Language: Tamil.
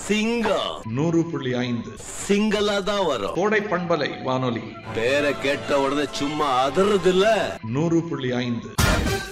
சிங்கம் 100.5 சிங்கலா தான் வரும். கோடை பண்பலை வானொலி பேரை கேட்ட உடனே சும்மா அதறது இல்ல. 100.5